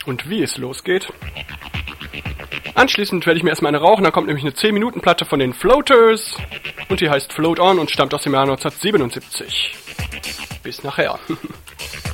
und wie es losgeht. Anschließend werde ich mir erstmal eine rauchen, dann kommt nämlich eine 10-Minuten-Platte von den Floaters und die heißt Float On und stammt aus dem Jahr 1977. Bis nachher.